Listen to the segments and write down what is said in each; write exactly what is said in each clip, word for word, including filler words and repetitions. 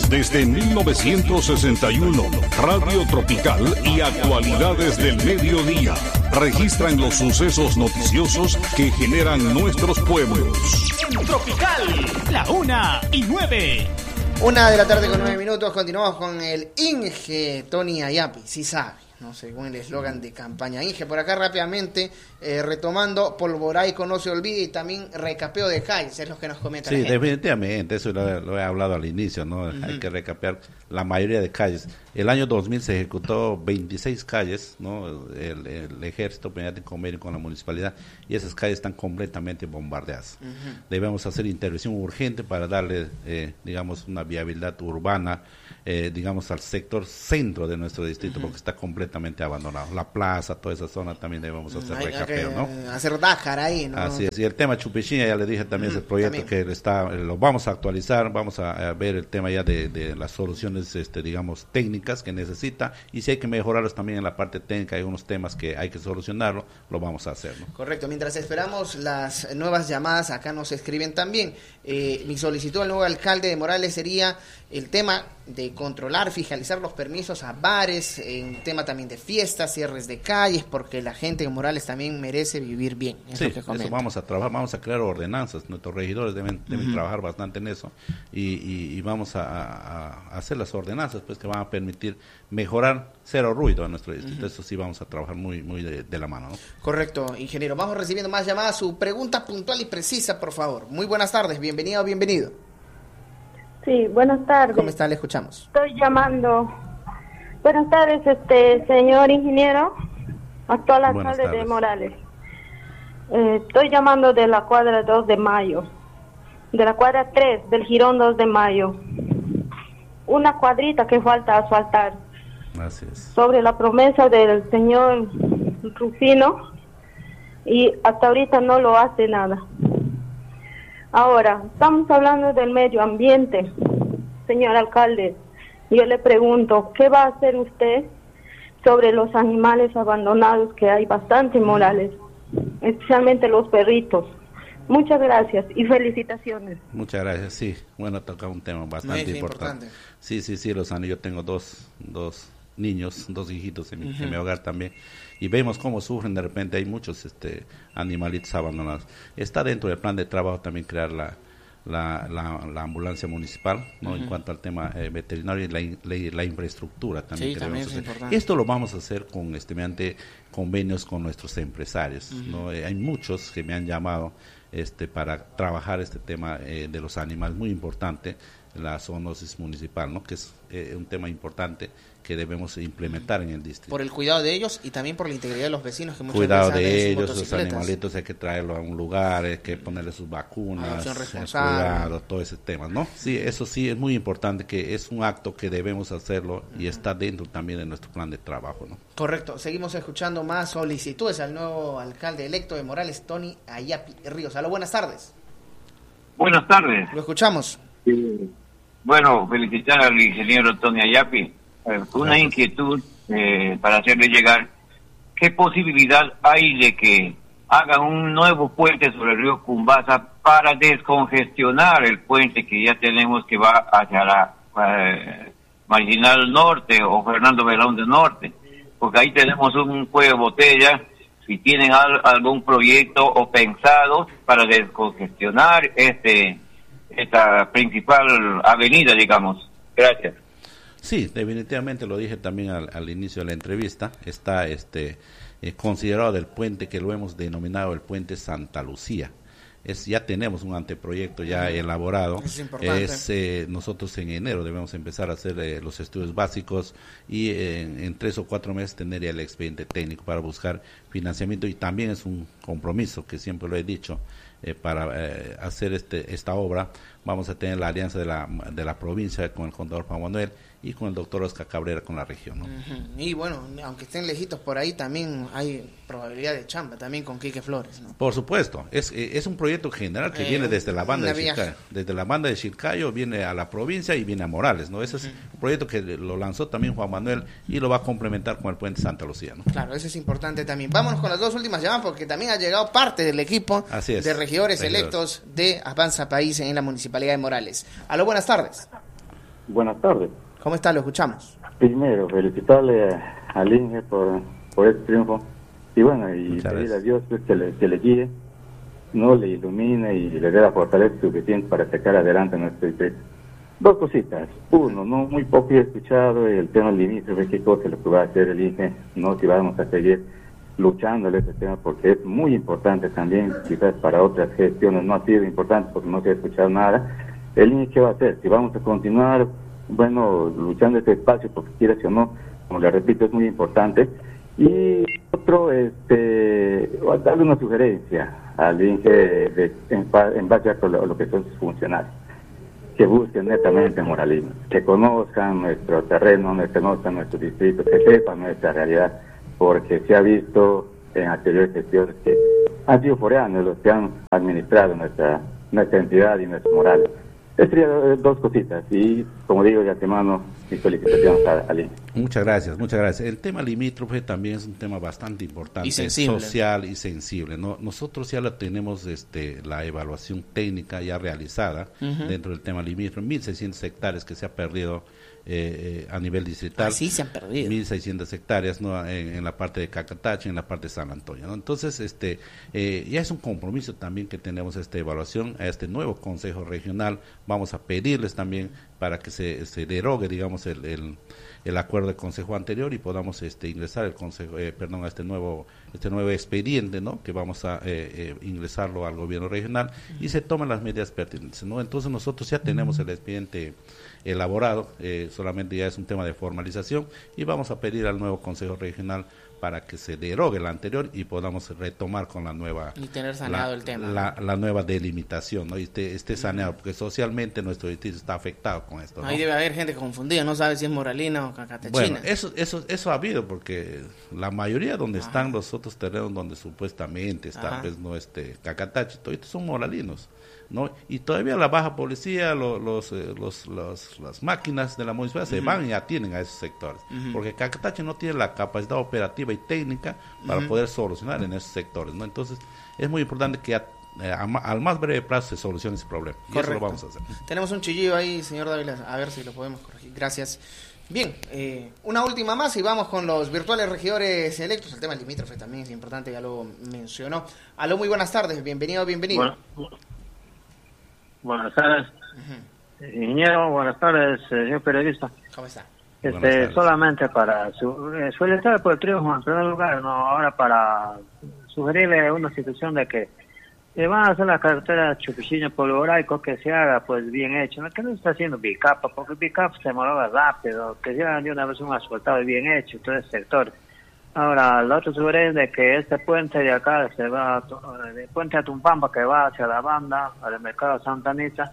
Desde mil novecientos sesenta y uno, Radio Tropical y Actualidades del Mediodía registran los sucesos noticiosos que generan nuestros pueblos. En Tropical, la una y nueve. Una de la tarde con nueve minutos, continuamos con el Inge Tony Ayapi, sí sabe, no según el eslogan de campaña. Inge, por acá rápidamente, eh, retomando, Polvoray no se olvide y también recapeo de calles, es lo que nos comenta Sí, la gente. definitivamente, eso lo, lo he hablado al inicio, ¿no? Uh-huh. Hay que recapear la mayoría de calles. El año dos mil se ejecutó veintiséis calles, ¿no? El, el ejército mediante convenio con la municipalidad, y esas calles están completamente bombardeadas. Uh-huh. Debemos hacer intervención urgente para darle, eh, digamos, una viabilidad urbana, eh, digamos, al sector centro de nuestro distrito, uh-huh. porque está completamente abandonado. La plaza, toda esa zona también debemos hacer uh-huh. recapeo, ¿no? Hacer Dájar ahí, ¿no? Así es. Y el tema Chupichiña, ya le dije también, uh-huh. es el proyecto también. que está, lo vamos a actualizar, vamos a, a ver el tema ya de, de las soluciones, este, digamos, técnicas que necesita, y si hay que mejorarlos también en la parte técnica, hay unos temas que hay que solucionarlo, lo vamos a hacer, ¿no? Correcto. Mientras esperamos las nuevas llamadas, acá nos escriben también. Eh, mi solicitud al nuevo alcalde de Morales sería el tema de controlar, fiscalizar los permisos a bares, en tema también de fiestas, cierres de calles, porque la gente de Morales también merece vivir bien. Sí, eso vamos a trabajar, vamos a crear ordenanzas, nuestros regidores deben, deben uh-huh. trabajar bastante en eso, y, y, y vamos a, a, a hacer las ordenanzas pues que van a permitir mejorar cero ruido en nuestro distrito. Uh-huh. Eso sí vamos a trabajar muy muy de, de la mano, ¿no? Correcto, ingeniero. Vamos recibiendo más llamadas. Su pregunta puntual y precisa, por favor. Muy buenas tardes, bienvenido o bienvenido. Sí, buenas tardes. ¿Cómo está? Le escuchamos. Estoy llamando. Buenas tardes, este señor ingeniero, actual alcalde de Morales. Eh, estoy llamando de la cuadra dos de mayo, de la cuadra tres del Jirón dos de mayo. Una cuadrita que falta asfaltar. Gracias. Sobre la promesa del señor Rufino, y hasta ahorita no lo hace nada. Ahora, estamos hablando del medio ambiente, señor alcalde. Yo le pregunto, ¿qué va a hacer usted sobre los animales abandonados que hay bastante en Morales, especialmente los perritos? Muchas gracias y felicitaciones. Muchas gracias, sí. Bueno, toca un tema bastante Muy importante. importante. Sí, sí, sí, Lozano, yo tengo dos, dos niños, dos hijitos en mi, uh-huh. en mi hogar también, y vemos cómo sufren. De repente hay muchos este animalitos abandonados. Está dentro del plan de trabajo también crear la la, la, la ambulancia municipal, ¿no? Uh-huh. En cuanto al tema eh, veterinario y la, la, la infraestructura también, sí, que también debemos es hacer. Importante. Esto lo vamos a hacer con este mediante convenios con nuestros empresarios, uh-huh. ¿no? Eh, hay muchos que me han llamado este para trabajar este tema eh, de los animales, muy importante, la zoonosis municipal, ¿no? Que es eh, un tema importante que debemos implementar en el distrito. Por el cuidado de ellos y también por la integridad de los vecinos, que muchas cuidado veces de ellos, los animalitos hay que traerlos a un lugar, hay que ponerle sus vacunas, cuidado, todo ese tema, ¿no? Sí, eso sí es muy importante, que es un acto que debemos hacerlo y uh-huh. está dentro también de nuestro plan de trabajo, ¿no? Correcto. Seguimos escuchando más solicitudes al nuevo alcalde electo de Morales, Tony Ayapi Ríos. Aló, buenas tardes. Buenas tardes. Lo escuchamos. Sí. Bueno, felicitar al ingeniero Tony Ayapi. Eh, una Gracias. inquietud eh, para hacerle llegar, ¿qué posibilidad hay de que hagan un nuevo puente sobre el río Cumbasa para descongestionar el puente que ya tenemos, que va hacia la eh, Marginal Norte o Fernando Belaúnde Norte? Porque ahí tenemos un cuello de botella. Si tienen al, algún proyecto o pensado para descongestionar este esta principal avenida, digamos. Gracias. Sí, definitivamente lo dije también al, al inicio de la entrevista. Está este eh, considerado del puente que lo hemos denominado el puente Santa Lucía. Es, ya tenemos un anteproyecto ya elaborado. Es importante. Es, eh, nosotros en enero debemos empezar a hacer eh, los estudios básicos y eh, en, en tres o cuatro meses tener ya el expediente técnico para buscar financiamiento, y también es un compromiso que siempre lo he dicho. Eh, para eh, hacer este esta obra vamos a tener la alianza de la de la provincia con el contador Juan Manuel y con el doctor Oscar Cabrera con la región, ¿no? Uh-huh. Y bueno, aunque estén lejitos por ahí, también hay probabilidad de chamba también con Quique Flores, ¿no? Por supuesto, es es un proyecto general que eh, viene desde la banda de Chilcayo, desde la banda de Chilcayo viene a la provincia y viene a Morales, ¿no? Ese uh-huh. es un proyecto que lo lanzó también Juan Manuel y lo va a complementar con el puente Santa Lucía, ¿no? Claro, eso es importante también. Vámonos con las dos últimas llamadas, porque también ha llegado parte del equipo Así es, de regidores regidores electos de Avanza País en la Municipalidad de Morales. Aló, buenas tardes. Buenas tardes. ¿Cómo está? Lo escuchamos. Primero, felicitarle al Inge por, por este triunfo. Y bueno, y Muchas pedir gracias. a Dios pues, que, le, que le guíe, no le ilumine y le dé la fortaleza suficiente para sacar adelante nuestro distrito. Dos cositas. Uno, no muy poco he escuchado el tema limítrofe, qué cosa lo que va a hacer el Inge, no si vamos a seguir luchando en este tema, porque es muy importante también, quizás para otras gestiones no ha sido importante porque no se ha escuchado nada. El Inge, ¿qué va a hacer? Si vamos a continuar, bueno, luchando este espacio, porque quiera o no, como le repito, es muy importante. Y otro, este, darle una sugerencia al Inge de, en, en base a lo, lo que son sus funcionarios, que busquen netamente moralismo, que conozcan nuestro terreno, que conozcan nuestro distrito, que sepan nuestra realidad, porque se ha visto en anteriores gestiones que han sido foráneos los que han administrado nuestra, nuestra entidad y nuestro moral. Estas serían dos cositas y, como digo, de antemano, mis felicitaciones a, a Línea. Muchas gracias, muchas gracias. El tema limítrofe también es un tema bastante importante, y sensible. social y sensible, ¿no? Nosotros ya la tenemos este, la evaluación técnica ya realizada uh-huh. dentro del tema limítrofe, mil seiscientas hectáreas que se ha perdido eh, eh, a nivel distrital. Así se han perdido. mil seiscientas hectáreas, ¿no? en, en la parte de Cacatache, en la parte de San Antonio, ¿no? Entonces, este eh, ya es un compromiso también que tenemos esta evaluación a este nuevo Consejo Regional. Vamos a pedirles también para que se, se derogue, digamos, el, el, el acuerdo del consejo anterior y podamos este ingresar el consejo, eh, perdón, a este nuevo este nuevo expediente, ¿no? Que vamos a eh, eh, ingresarlo al gobierno regional y se toman las medidas pertinentes, ¿no? Entonces nosotros ya tenemos el expediente elaborado, eh, solamente ya es un tema de formalización y vamos a pedir al nuevo consejo regional para que se derogue la anterior y podamos retomar con la nueva y tener saneado la, el tema, la, la nueva delimitación, ¿no? Y esté, esté saneado, porque socialmente nuestro distrito está afectado con esto, ¿no? Ahí debe haber gente confundida, no sabe si es moralina o cacatechina. Bueno, eso, eso, eso ha habido, porque la mayoría donde Ajá. están los otros terrenos donde supuestamente está, pues, no, este, Cacatache, todos estos son moralinos, ¿no? Y todavía la baja policía, los, los, los, los las máquinas de la municipalidad uh-huh. se van y atienden a esos sectores, uh-huh. porque Cacatache no tiene la capacidad operativa y técnica para uh-huh. poder solucionar en esos sectores, ¿no? Entonces es muy importante que a, eh, a, al más breve plazo se solucione ese problema. Y eso lo vamos a hacer. Tenemos un chillido ahí, señor Dávila, a ver si lo podemos corregir. Gracias. Bien, eh, una última más y vamos con los virtuales regidores electos. El tema limítrofe también es importante, ya lo mencionó. Aló, muy buenas tardes, bienvenido, bienvenido. Bueno, buenas tardes, uh-huh. ingeniero, buenas tardes, señor periodista. ¿Cómo está? Este, solamente para su, eh, felicitar por el triunfo en primer lugar, no, ahora para sugerirle una situación de que eh, van a hacer la carretera Chupichiño-Polvoraico, que se haga pues bien hecho, ¿no? Que no se está haciendo bicapa, porque el bicap se demoraba rápido, que se haga de una vez un asfaltado bien hecho, todo el sector. Ahora, la otra sugerencia es que este puente de acá, se va de Puente a Tumpampa, que va hacia la banda, al mercado Santa Anita,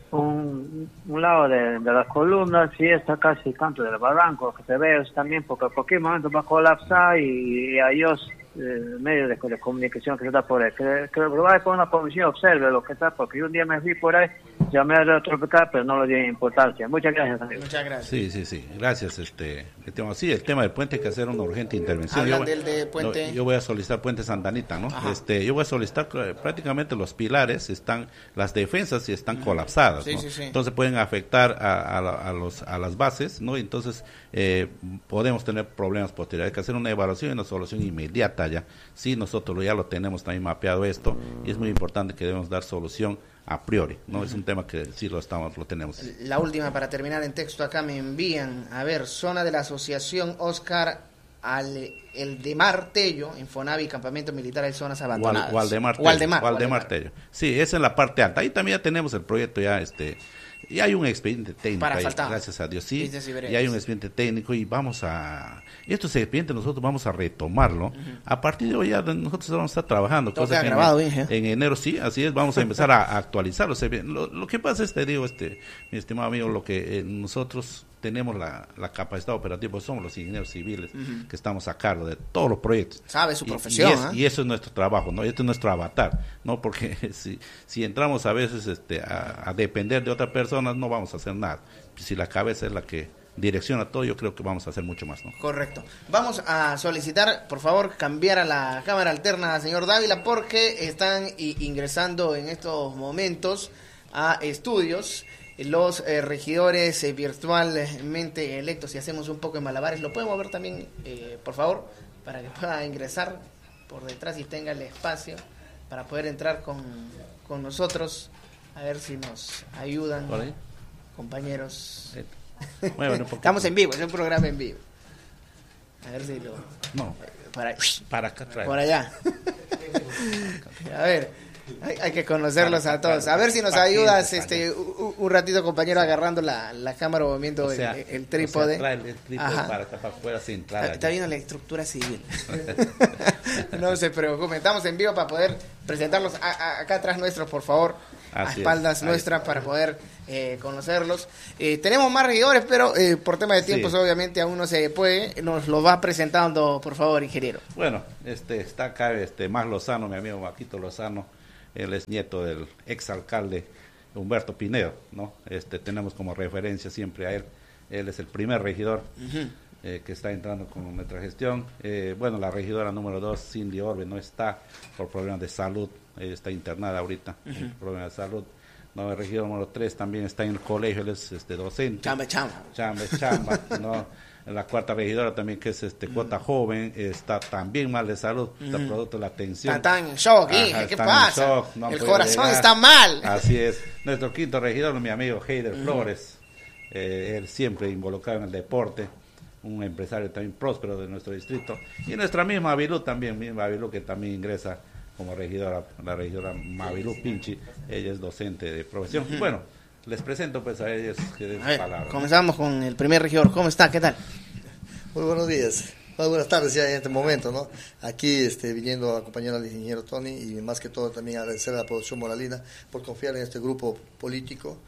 un, un lado de, de las columnas, y está casi canto del barranco, que se ve también, porque a cualquier momento va a colapsar y, y a ellos, eh, medios de, de comunicación que se está por ahí, que, que lo va a poner una comisión, observe lo que está, porque yo un día me fui por ahí, llamé a Radio Tropical, pero no le di importancia. Muchas gracias, amigo. Muchas gracias. Sí, sí, sí, gracias. Este, el tema, sí, el tema del puente hay que hacer una urgente intervención. Hablan yo, del de puente. Yo, yo voy a solicitar Puente Santa Anita, ¿no? Ajá. Este, yo voy a solicitar prácticamente los pilares están, las defensas están colapsadas, sí, ¿no? sí, sí. Entonces pueden afectar a, a, a los a las bases, ¿no? Entonces eh, podemos tener problemas posteriores. Hay que hacer una evaluación y una solución inmediata ya. Sí, nosotros ya lo tenemos también mapeado esto y es muy importante que debemos dar solución a priori, no uh-huh. es un tema que sí lo estamos, lo tenemos. La última para terminar en texto acá me envían, a ver, zona de la asociación Oscar al el de Martello, Infonavi, campamento militar en zonas abandonadas. Waldemar Tello. Waldemar, Waldemar Tello. Sí, es en la parte alta. Ahí también ya tenemos el proyecto ya este y hay un expediente técnico ahí, gracias a Dios, sí, y hay un expediente técnico y vamos a, estos expedientes nosotros vamos a retomarlo, uh-huh. a partir de hoy ya nosotros vamos a estar trabajando, todo queda grabado, en, en enero, sí, así es, vamos a empezar a, a actualizar los expedientes. Lo, lo que pasa es, te digo, este, mi estimado amigo, lo que eh, nosotros tenemos la, la capacidad operativa, pues somos los ingenieros civiles uh-huh. que estamos a cargo de todos los proyectos. Sabe su y, profesión. Y, es, ¿eh? y eso es nuestro trabajo, ¿no? Este es nuestro avatar, ¿no? Porque si, si entramos a veces este, a, a depender de otras personas, no vamos a hacer nada. Si la cabeza es la que direcciona todo, yo creo que vamos a hacer mucho más, ¿no? Correcto. Vamos a solicitar, por favor, cambiar a la cámara alterna, señor Dávila, porque están i- ingresando en estos momentos a estudios los eh, regidores eh, virtualmente electos y hacemos un poco de malabares. ¿Lo podemos ver también, eh, por favor, para que pueda ingresar por detrás y tenga el espacio para poder entrar con, con nosotros? A ver si nos ayudan, compañeros. Bueno, estamos en vivo, es un programa en vivo. A ver si lo... No, para, para acá atrás. Por allá. A ver, hay, hay que conocerlos a todos. A ver si nos ayudas este un, un ratito, compañero, agarrando la, la cámara o moviendo o sea, el, el trípode. O sea, trae el trípode para acá para afuera sin entrar. Está, está viendo la estructura civil. No se preocupen, estamos en vivo para poder presentarlos a, a, acá atrás nuestros, por favor. Así a espaldas es, nuestras para poder eh, conocerlos. Eh, tenemos más regidores, pero eh, por tema de tiempos sí. obviamente aún no se puede. Nos lo va presentando, por favor, ingeniero. Bueno, este está acá este Más Lozano, mi amigo Maquito Lozano. Él es nieto del exalcalde Humberto Pineo, ¿no? Este tenemos como referencia siempre a él. Él es el primer regidor uh-huh. eh, que está entrando con nuestra gestión. Eh, bueno, la regidora número dos, Cindy Orbe, no está por problemas de salud. Ella está internada ahorita, uh-huh. por problemas de salud. No, el regidor número tres también está en el colegio, él es este docente. Chamba, chamba. Chamba, chamba, ¿no? La cuarta regidora también, que es este cuota uh-huh. joven, está también mal de salud, uh-huh. está producto de la tensión. Está en shock, Ajá, ¿qué pasa? Shock, no el corazón llegar. Está mal. Así es. Nuestro quinto regidor, mi amigo Heider uh-huh. Flores, eh, él siempre involucrado en el deporte, un empresario también próspero de nuestro distrito. Y nuestra misma Avilú también, misma Avilú que también ingresa como regidora, la regidora Mavilú Pinchi, ella es docente de profesión. Uh-huh. Bueno, les presento pues a ellos que den sus palabras. Comenzamos con el primer regidor. ¿Cómo está? ¿Qué tal? Muy buenos días. Muy buenas tardes ya en este momento, ¿no? Aquí este, viniendo a acompañar al ingeniero Tony y más que todo también agradecer a la producción moralina por confiar en este grupo político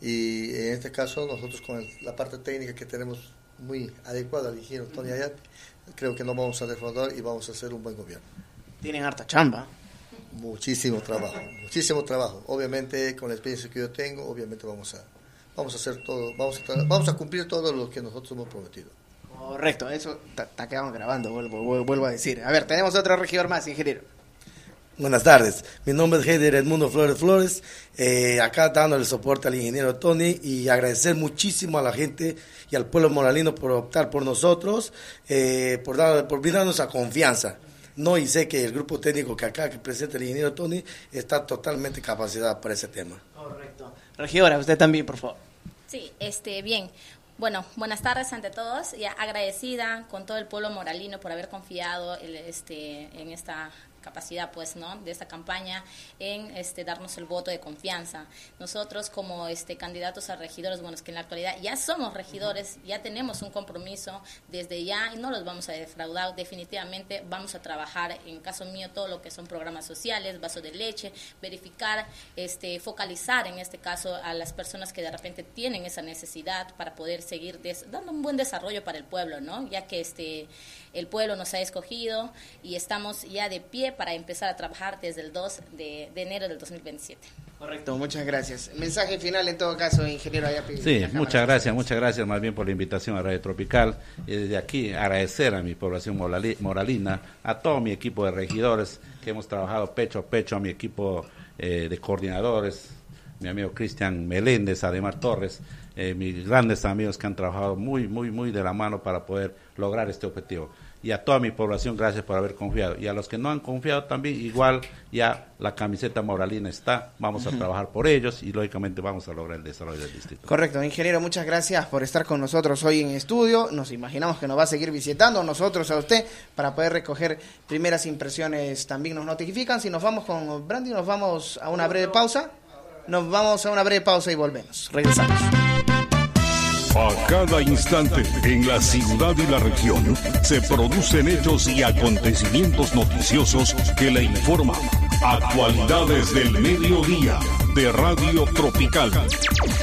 y en este caso nosotros con el, la parte técnica que tenemos muy adecuada al ingeniero Tony Ayat, creo que no vamos a defraudar y vamos a hacer un buen gobierno. Tienen harta chamba. Muchísimo trabajo, muchísimo trabajo. Obviamente con la experiencia que yo tengo, obviamente vamos a vamos a hacer todo, vamos a vamos a cumplir todo lo que nosotros hemos prometido. Correcto, eso está quedando grabando, vuelvo, vuelvo a decir. A ver, tenemos otro regidor más, ingeniero. Buenas tardes, mi nombre es Heider Edmundo Flores Flores, eh, acá dándole soporte al ingeniero Tony y agradecer muchísimo a la gente y al pueblo moralino por optar por nosotros, eh, por, dar, por brindarnos esa confianza. No, y sé que el grupo técnico que acá que presenta el ingeniero Tony está totalmente capacitado para ese tema. Correcto. Regidora, usted también, por favor. Sí, este, bien. Bueno, buenas tardes ante todos. Ya agradecida con todo el pueblo moralino por haber confiado el, este, en esta capacidad, pues, ¿no?, de esta campaña en este darnos el voto de confianza. Nosotros como este candidatos a regidores, bueno, es que en la actualidad ya somos regidores, ya tenemos un compromiso desde ya y no los vamos a defraudar. Definitivamente vamos a trabajar, en caso mío, todo lo que son programas sociales, vaso de leche, verificar, este focalizar en este caso a las personas que de repente tienen esa necesidad para poder seguir des- dando un buen desarrollo para el pueblo, ¿no?, ya que este el pueblo nos ha escogido y estamos ya de pie para empezar a trabajar desde el dos de enero del dos mil veintisiete. Correcto, muchas gracias. Mensaje final en todo caso, ingeniero Ayapi. Sí, muchas gracias, muchas gracias más bien por la invitación a Radio Tropical. Y desde aquí agradecer a mi población moralina, a todo mi equipo de regidores que hemos trabajado pecho a pecho, a mi equipo eh, de coordinadores, mi amigo Cristian Meléndez, Ademar Torres, eh, mis grandes amigos que han trabajado muy, muy, muy de la mano para poder lograr este objetivo. Y a toda mi población, gracias por haber confiado. Y a los que no han confiado también, igual ya la camiseta moralina está, vamos a uh-huh. trabajar por ellos y lógicamente vamos a lograr el desarrollo del distrito. Correcto, ingeniero, muchas gracias por estar con nosotros hoy en estudio. Nos imaginamos que nos va a seguir visitando, nosotros a usted, para poder recoger primeras impresiones. También nos notifican, si nos vamos con Brandy, nos vamos a una breve pausa. Nos vamos a una breve pausa y volvemos. Regresamos. A cada instante, en la ciudad y la región, se producen hechos y acontecimientos noticiosos que le informan. Actualidades del mediodía de Radio Tropical.